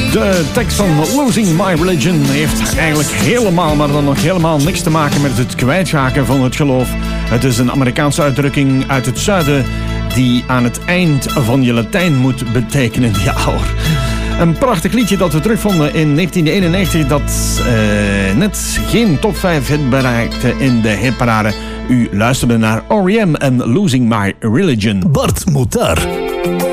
De tekst van Losing My Religion heeft eigenlijk helemaal, maar dan nog helemaal niks te maken met het kwijtraken van het geloof. Het is een Amerikaanse uitdrukking uit het zuiden die aan het eind van je Latijn moet betekenen. Ja hoor. Een prachtig liedje dat we terugvonden in 1991 dat net geen top 5 hit bereikte in de hitparade. U luisterde naar R.E.M. en Losing My Religion. Bart Motar.